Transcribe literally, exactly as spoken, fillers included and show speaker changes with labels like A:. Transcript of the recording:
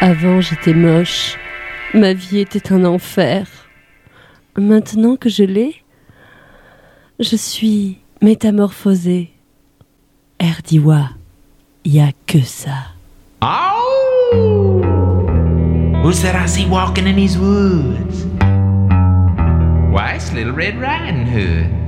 A: Avant, j'étais moche. Ma vie était un enfer. Maintenant que je l'ai, je suis métamorphosée. Erdiwa, y a que ça.
B: Oh! Who's that I see walking in these woods? Why, it's Little Red Riding Hood.